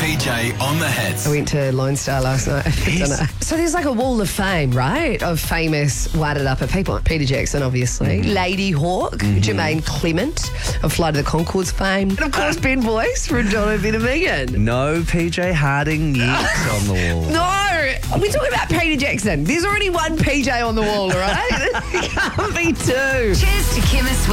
PJ on the hits. I went to Lone Star last night for dinner. So there's like a wall of fame, right? Of famous Wairarapa people. Peter Jackson, obviously. Lady Hawk. Jermaine Clement of Flight of the Conchords fame. And of course, Ben Boyce from John O'Better Megan. No PJ Harding yet on the wall. No, we're talking about Peter Jackson. There's already one PJ on the wall, all right? There can't be two. Cheers to Kim and